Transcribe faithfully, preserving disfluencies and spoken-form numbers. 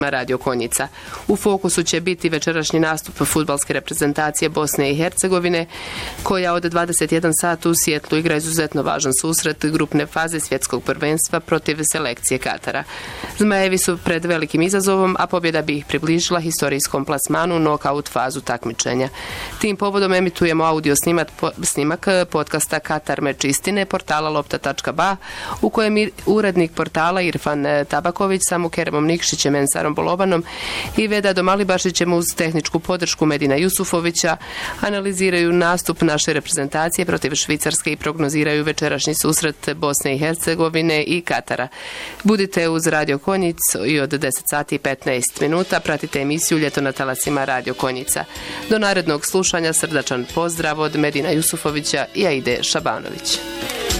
Radio Konjica. U fokusu će biti večerašnji nastup fudbalske reprezentacije Bosne i Hercegovine, koja od dvadeset jedan sat u Sijetlu igra izuzetno važan susret grupne faze svjetskog prvenstva protiv selekcije Katara. Zmajevi su pred velikim izazovom, a pobjeda bi ih približila historijskom plasmanu u nokaut fazu takmičenja. Tim povodom emitujemo audio snimak, snimak podcasta Katar meč istine portala lopta tačka ba, u kojem urednik portala Irfan Tabaković sa Mukeremom Nikšićem, Ensarom Bolovanom i Veda Domalibašićem uz tehničku podršku Medina Jusufovića analiziraju nastup naše reprezentacije protiv Švicarske i prognoziraju večerašnji susret Bosne i Hercegovine i Katara. Budite uz Radio Konjic i od deset sati i petnaest minuta pratite emisiju Ljeto na talasima Radio Konjica. Do narednog slušanja srdačan pozdrav od Medina Jusufovića i Aide Šabanović.